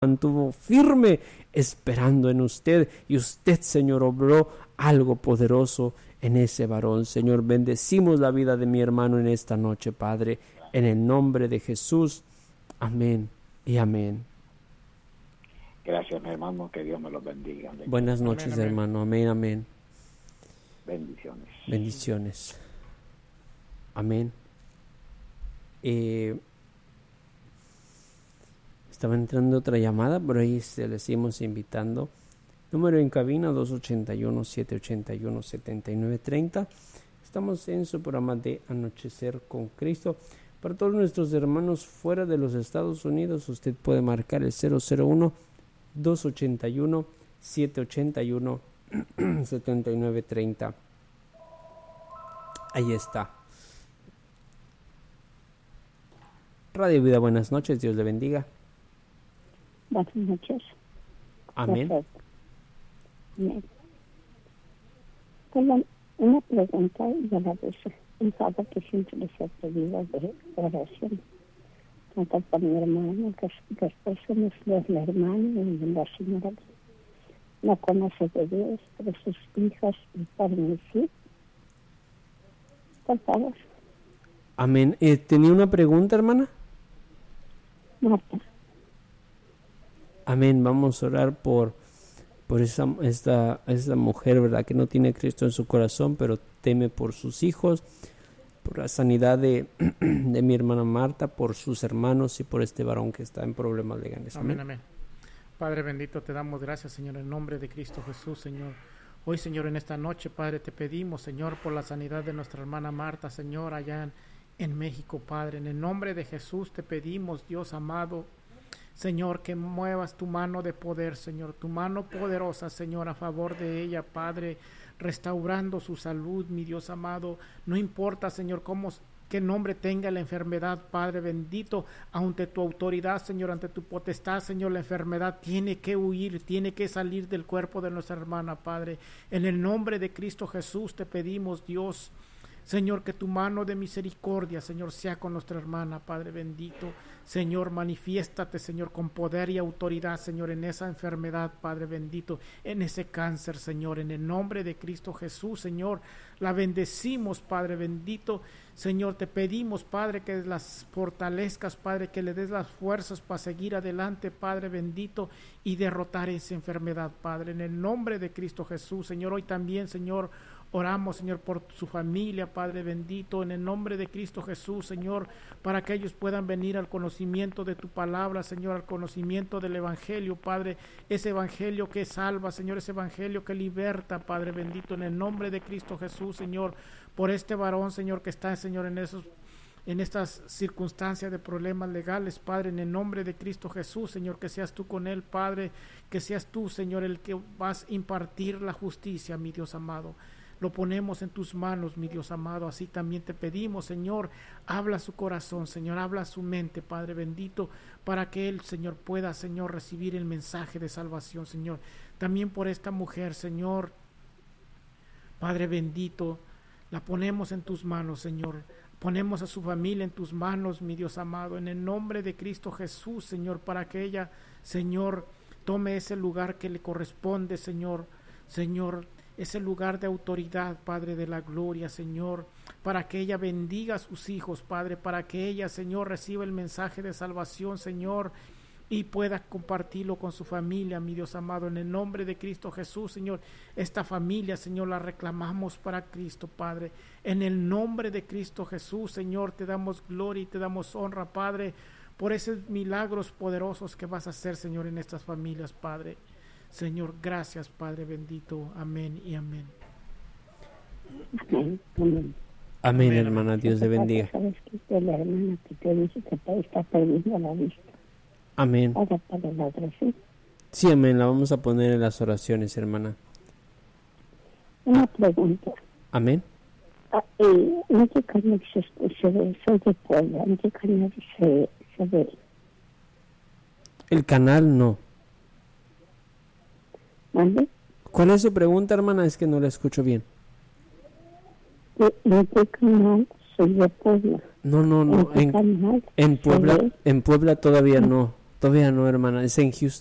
mantuvo firme esperando en usted, y usted, Señor, obró algo poderoso en ese varón. Señor, bendecimos la vida de mi hermano en esta noche, Padre, en el nombre de Jesús. Amén y amén. Gracias, mi hermano, que Dios me los bendiga. Buenas noches, amén, hermano. Amén, amén. Bendiciones. Bendiciones. Amén. Estaba entrando otra llamada, por ahí le seguimos invitando. Número en cabina 281-781-7930. Estamos en su programa de Anochecer con Cristo. Para todos nuestros hermanos fuera de los Estados Unidos, usted puede marcar el 001-281-781-7930. Ahí está. Radio Vida, buenas noches, Dios le bendiga. Buenas noches. Amén. Amén. Tengo una pregunta y a la vez un favor que siempre les he pedido de oración. Tanto por mi hermano, que después es la hermana y la señora no conoce de Dios, por sus hijas y por mis hijos. Por favor. Amén. ¿Tenía una pregunta, hermana? Marta. Amén. Vamos a orar por esta mujer, ¿verdad? Que no tiene a Cristo en su corazón, pero teme por sus hijos, por la sanidad de mi hermana Marta, por sus hermanos y por este varón que está en problemas legales. Amén, amén. Padre bendito, te damos gracias, Señor, en nombre de Cristo Jesús, Señor. Hoy, Señor, en esta noche, Padre, te pedimos, Señor, por la sanidad de nuestra hermana Marta, Señor, allá en México, Padre. En el nombre de Jesús te pedimos, Dios amado, Señor, que muevas tu mano de poder, Señor, tu mano poderosa, Señor, a favor de ella, Padre, restaurando su salud, mi Dios amado. No importa, Señor, qué nombre tenga la enfermedad, Padre bendito, ante tu autoridad, Señor, ante tu potestad, Señor, la enfermedad tiene que huir, tiene que salir del cuerpo de nuestra hermana, Padre. En el nombre de Cristo Jesús te pedimos, Dios, Señor, que tu mano de misericordia, Señor, sea con nuestra hermana, Padre bendito. Señor, manifiéstate, Señor, con poder y autoridad, Señor, en esa enfermedad, Padre bendito, en ese cáncer, Señor, en el nombre de Cristo Jesús, Señor, la bendecimos, Padre bendito. Señor, te pedimos, Padre, que las fortalezcas, Padre, que le des las fuerzas para seguir adelante, Padre bendito, y derrotar esa enfermedad, Padre, en el nombre de Cristo Jesús. Señor, hoy también, Señor, oramos, Señor, por su familia, Padre bendito, en el nombre de Cristo Jesús, Señor, para que ellos puedan venir al conocimiento de tu palabra, Señor, al conocimiento del Evangelio, Padre, ese Evangelio que salva, Señor, ese Evangelio que liberta, Padre bendito, en el nombre de Cristo Jesús, Señor, por este varón, Señor, que está, Señor, en estas circunstancias de problemas legales, Padre, en el nombre de Cristo Jesús, Señor, que seas tú con él, Padre, que seas tú, Señor, el que vas a impartir la justicia, mi Dios amado. Lo ponemos en tus manos, mi Dios amado. Así también te pedimos, Señor, habla su corazón, Señor, habla su mente, Padre bendito, para que él, Señor, pueda, Señor, recibir el mensaje de salvación, Señor. También por esta mujer, Señor, Padre bendito, la ponemos en tus manos, Señor. Ponemos a su familia en tus manos, mi Dios amado, en el nombre de Cristo Jesús, Señor, para que ella, Señor, tome ese lugar que le corresponde, Señor, ese lugar de autoridad, Padre de la gloria, Señor, para que ella bendiga a sus hijos, Padre, para que ella, Señor, reciba el mensaje de salvación, Señor, y pueda compartirlo con su familia, mi Dios amado, en el nombre de Cristo Jesús, Señor. Esta familia, Señor, la reclamamos para Cristo, Padre, en el nombre de Cristo Jesús, Señor, te damos gloria y te damos honra, Padre, por esos milagros poderosos que vas a hacer, Señor, en estas familias, Padre. Señor, gracias, Padre bendito. Amén y amén. Amén. Amén. Amén, hermana. Dios le bendiga. Sabes que la hermana que te dice que está perdiendo la vista. Amén. Para la oración. Sí, amén. La vamos a poner en las oraciones, hermana. Una pregunta. Amén. ¿En qué canal se ve? Soy de Puebla. ¿En qué canal se ve? El canal no. ¿Vale? ¿Cuál es su pregunta, hermana? Es que no la escucho bien. ¿En qué canal soy de Puebla? No. En Puebla todavía no. Todavía no, hermana, es en Houston.